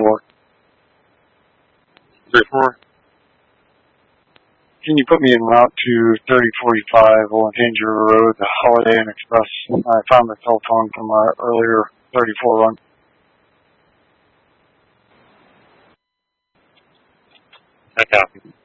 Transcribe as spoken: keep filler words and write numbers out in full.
four. three four. Can you put me en route to thirty forty-five Old Danger Road, the Holiday Inn Express? I found the cell phone from my earlier thirty-four run. I copy.